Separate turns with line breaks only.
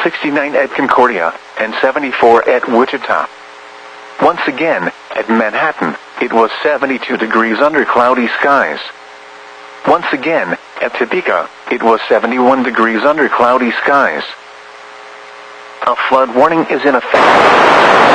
69 at Concordia, and 74 at Wichita. Once again, at Manhattan, it was 72 degrees under cloudy skies. Once again, at Topeka, it was 71 degrees under cloudy skies. A flood warning is in effect.